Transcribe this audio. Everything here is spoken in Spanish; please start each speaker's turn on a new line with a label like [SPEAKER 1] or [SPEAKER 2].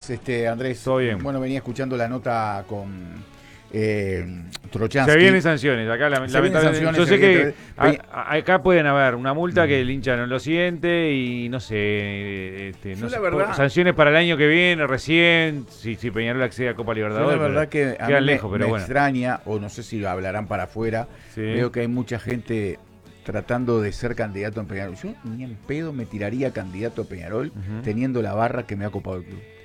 [SPEAKER 1] estás, Andrés?
[SPEAKER 2] Todo bien.
[SPEAKER 1] Bueno, venía escuchando la nota con Trochansky.
[SPEAKER 2] Se vienen sanciones, acá lamentablemente. Yo sé que acá pueden haber una multa que el hincha no lo siente y no sé, no sé,
[SPEAKER 1] verdad,
[SPEAKER 2] sanciones para el año que viene, recién, si Peñarol accede a Copa Libertadores.
[SPEAKER 1] La verdad que a mí
[SPEAKER 2] lejos, pero
[SPEAKER 1] me
[SPEAKER 2] bueno.
[SPEAKER 1] extraña, o no sé si hablarán para afuera,
[SPEAKER 2] Sí.
[SPEAKER 1] veo que hay mucha gente tratando de ser candidato en Peñarol. Yo ni en pedo me tiraría candidato a Peñarol teniendo la barra que me ha copado el club.